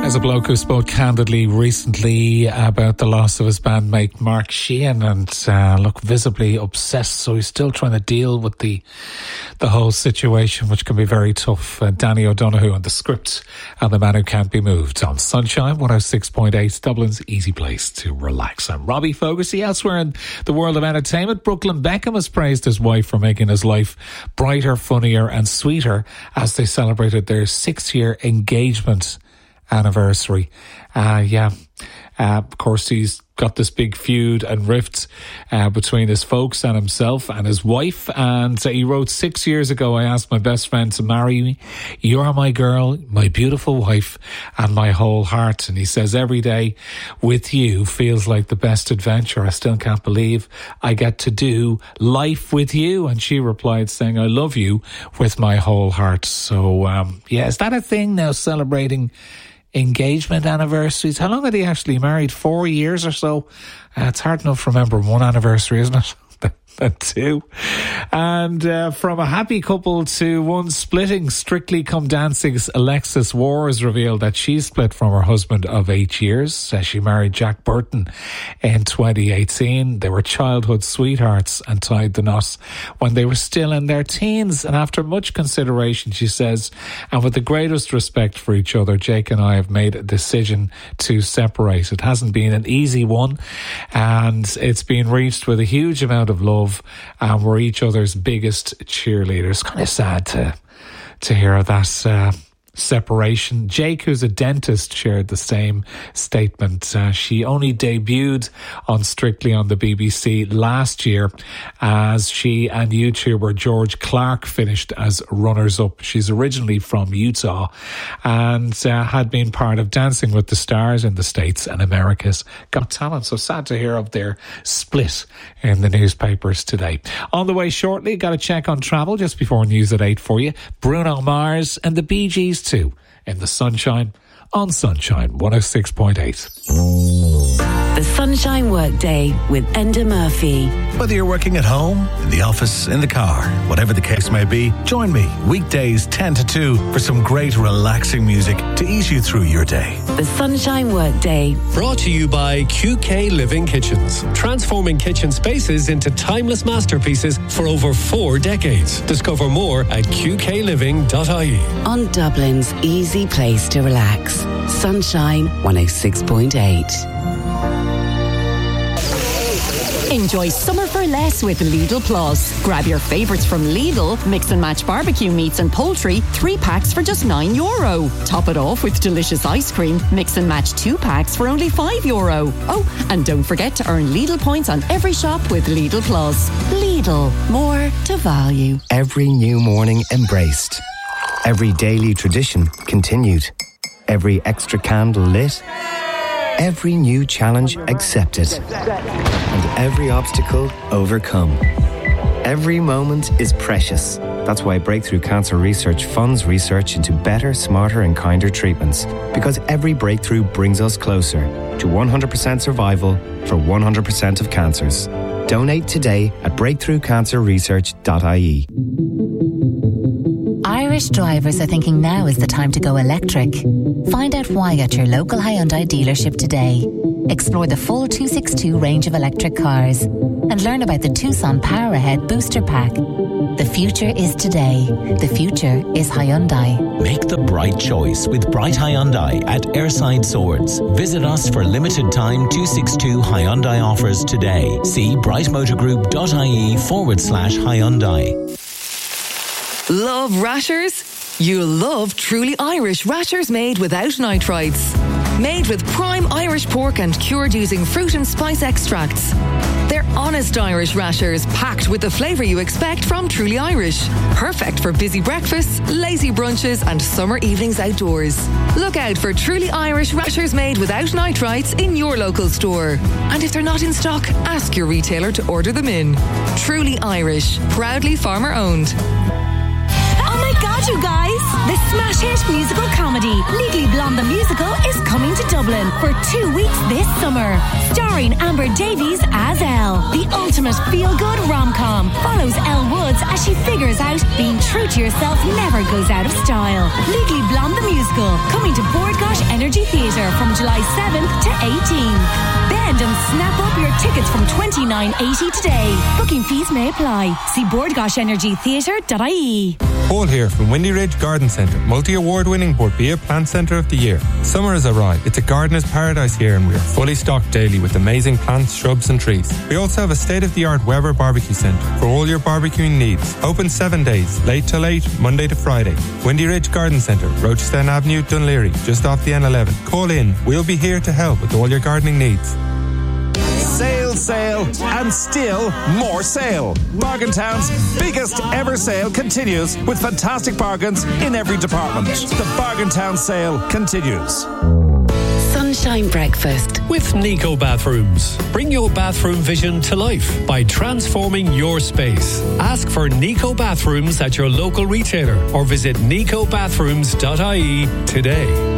There's a bloke who spoke candidly recently about the loss of his bandmate Mark Sheehan and looked visibly obsessed. So he's still trying to deal with the whole situation, which can be very tough. Danny O'Donoghue on the script and The Man Who Can't Be Moved on Sunshine 106.8, Dublin's easy place to relax. I'm Robbie Fogarty. Elsewhere in the world of entertainment, Brooklyn Beckham has praised his wife for making his life brighter, funnier and sweeter as they celebrated their 6-year engagement anniversary. Of course, he's got this big feud and rift between his folks and himself and his wife. And he wrote, 6 years ago, I asked my best friend to marry me. You're my girl, my beautiful wife, and my whole heart. And he says, every day with you feels like the best adventure. I still can't believe I get to do life with you. And she replied saying, I love you with my whole heart. So, is that a thing now, celebrating engagement anniversaries? How long are they actually married? 4 years or so? It's hard enough to remember one anniversary, isn't it? That two. And from a happy couple to one splitting, Strictly Come Dancing's Alexis Warr has revealed that she split from her husband of 8 years. She married Jack Burton in 2018. They were childhood sweethearts and tied the knot when they were still in their teens. And after much consideration, she says, and with the greatest respect for each other, Jake and I have made a decision to separate. It hasn't been an easy one, and it's been reached with a huge amount of love, and we're each other's biggest cheerleaders. Kind of sad to hear of that separation. Jake, who's a dentist, shared the same statement. She only debuted on Strictly on the BBC last year as she and YouTuber George Clark finished as runners-up. She's originally from Utah and had been part of Dancing with the Stars in the States and America's Got Talent. So sad to hear of their split in the newspapers today. On the way shortly, got a check on travel just before news at 8 for you. Bruno Mars and the Bee Gees too in the Sunshine on Sunshine 106.8. The Sunshine Workday with Enda Murphy. Whether you're working at home, in the office, in the car, whatever the case may be, join me weekdays 10 to 2 for some great relaxing music to ease you through your day. The Sunshine Workday. Brought to you by QK Living Kitchens. Transforming kitchen spaces into timeless masterpieces for over 4 decades. Discover more at qkliving.ie. On Dublin's easy place to relax. Sunshine 106.8. Enjoy summer for less with Lidl Plus. Grab your favourites from Lidl, mix and match barbecue meats and poultry, 3 packs for just €9. Top it off with delicious ice cream, mix and match 2 packs for only €5. Oh, and don't forget to earn Lidl points on every shop with Lidl Plus. Lidl, more to value. Every new morning embraced. Every daily tradition continued. Every extra candle lit. Every new challenge accepted. And every obstacle overcome. Every moment is precious. That's why Breakthrough Cancer Research funds research into better, smarter and kinder treatments. Because every breakthrough brings us closer to 100% survival for 100% of cancers. Donate today at breakthroughcancerresearch.ie. Irish drivers are thinking now is the time to go electric. Find out why at your local Hyundai dealership today. Explore the full 262 range of electric cars and learn about the Tucson Power Ahead Booster Pack. The future is today. The future is Hyundai. Make the bright choice with Bright Hyundai at Airside Swords. Visit us for limited time 262 Hyundai offers today. See brightmotorgroup.ie/Hyundai. Love rashers? You'll love Truly Irish rashers made without nitrites. Made with prime Irish pork and cured using fruit and spice extracts. They're honest Irish rashers packed with the flavour you expect from Truly Irish. Perfect for busy breakfasts, lazy brunches and summer evenings outdoors. Look out for Truly Irish rashers made without nitrites in your local store. And if they're not in stock, ask your retailer to order them in. Truly Irish, proudly farmer owned. Oh my God, you guys! The smash hit musical comedy Legally Blonde the Musical is coming to Dublin for 2 weeks this summer. Starring Amber Davies as Elle. The ultimate feel-good rom-com follows Elle Woods as she figures out being true to yourself never goes out of style. Legally Blonde the Musical, coming to Board Gosh Energy Energy Theatre from July 7th to 18th. Bend and snap up your tickets from $29.80 today. Booking fees may apply. See boardgashenergytheatre.ie. Paul here from Windy Ridge Garden Centre, multi-award winning Borbia Plant Centre of the Year. Summer has arrived. It's a gardener's paradise here and we are fully stocked daily with amazing plants, shrubs and trees. We also have a state-of-the-art Weber Barbecue Centre for all your barbecuing needs. Open 7 days, late till 8, Monday to Friday. Windy Ridge Garden Centre, Rochestown Avenue, Dunleary, just off the N11. Call in. We'll be here to help with all your gardening needs. Sale, and still more sale. Bargain Town's biggest ever sale continues with fantastic bargains in every department. The Bargain Town sale continues. Sunshine Breakfast with Nico Bathrooms. Bring your bathroom vision to life by transforming your space. Ask for Nico Bathrooms at your local retailer or visit nicobathrooms.ie today.